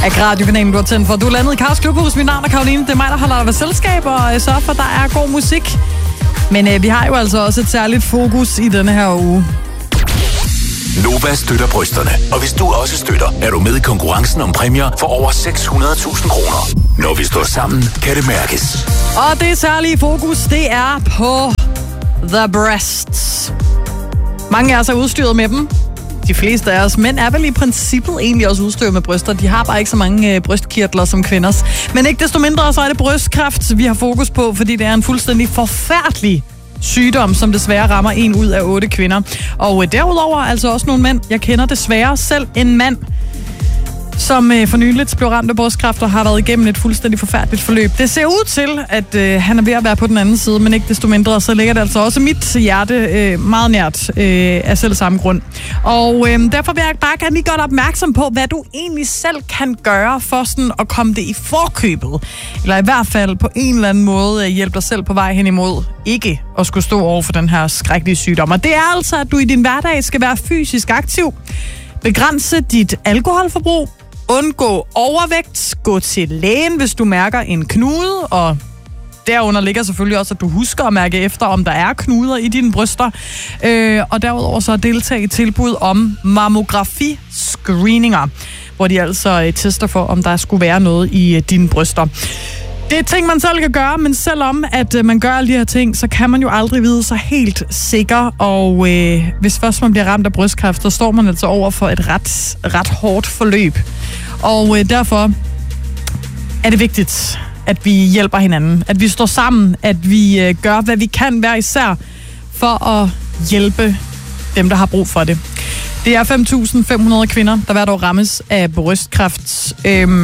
af radiokanalen, du har tændt for. Du er landet i Kaos Klubhus. Mit navn er Karoline. Det er mig, der holder dig ved selskab og sørger for, at der er god musik. Men vi har jo altså også et særligt fokus i denne her uge. Nova støtter brysterne. Og hvis du også støtter, er du med i konkurrencen om præmier for over 600.000 kroner. Når vi står sammen, kan det mærkes. Og det særlige fokus, det er på the breasts. Mange af os er udstyret med dem. De fleste af os mænd er vel i princippet egentlig også udstyret med bryster. De har bare ikke så mange brystkirtler som kvinders. Men ikke desto mindre, så er det brystkræft, vi har fokus på, fordi det er en fuldstændig forfærdelig sygdom, som desværre rammer 1 ud af 8 kvinder. Og derudover altså også nogle mænd. Jeg kender desværre selv en mand, som for nyligt blev ramt af brystkræft og har været igennem et fuldstændig forfærdeligt forløb. Det ser ud til, at han er ved at være på den anden side, men ikke desto mindre, så ligger det altså også mit hjerte meget nært af selv samme grund. Og derfor vil jeg bare gerne lige gøre opmærksom på, hvad du egentlig selv kan gøre for sådan at komme det i forkøbet. Eller i hvert fald på en eller anden måde hjælpe dig selv på vej hen imod ikke at skulle stå over for den her skrækkelige sygdom. Og det er altså, at du i din hverdag skal være fysisk aktiv, begrænse dit alkoholforbrug, undgå overvægt, gå til lægen, hvis du mærker en knude, og derunder ligger selvfølgelig også, at du husker at mærke efter, om der er knuder i dine bryster. Og derudover så deltage i tilbud om mammografi-screeninger, hvor de altså tester for, om der skulle være noget i dine bryster. Det er ting, man selv kan gøre, men selvom at man gør alle de her ting, så kan man jo aldrig vide sig helt sikker. Og hvis først man bliver ramt af brystkræft, så står man altså over for et ret hårdt forløb. Og derfor er det vigtigt, at vi hjælper hinanden. At vi står sammen, at vi gør, hvad vi kan hver især, for at hjælpe dem, der har brug for det. Det er 5.500 kvinder, der hvert år rammes af brystkræft.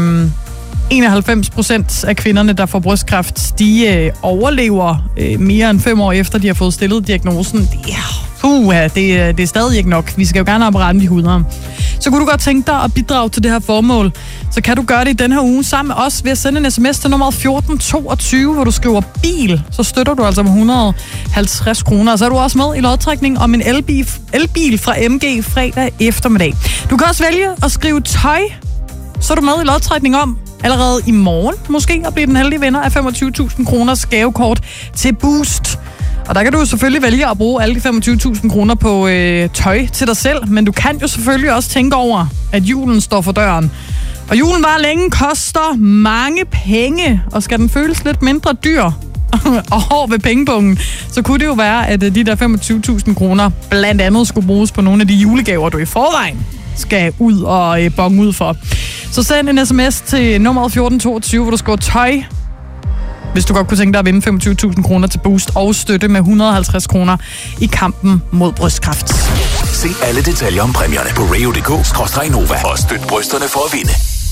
91% af kvinderne, der får brystkræft, de overlever mere end 5 år efter, de har fået stillet diagnosen. Det er stadig ikke nok. Vi skal jo gerne operere de 100. Så kunne du godt tænke dig at bidrage til det her formål, så kan du gøre det i den her uge sammen med os ved at sende en sms til nummer 1422, hvor du skriver bil. Så støtter du altså med 150 kroner. Og så er du også med i lodtrækning om en elbil fra MG fredag eftermiddag. Du kan også vælge at skrive tøj, så er du med i lodtrækning om allerede i morgen måske at blive den heldige vinder af 25.000 kroners gavekort til Boost. Og der kan du selvfølgelig vælge at bruge alle de 25.000 kroner på tøj til dig selv, men du kan jo selvfølgelig også tænke over, at julen står for døren. Og julen var længe koster mange penge, og skal den føles lidt mindre dyr og hård ved pengebungen, så kunne det jo være, at de der 25.000 kroner blandt andet skulle bruges på nogle af de julegaver, du i forvejen skal ud og bonge ud for. Så send en sms til nummer 1422, hvor du skriver tøj, hvis du godt kunne tænke dig at vinde 25.000 kroner til Boost og støtte med 150 kroner i kampen mod brystkræft. Se alle detaljer om præmierne på radio.dk/Nova og støt brysterne for at vinde.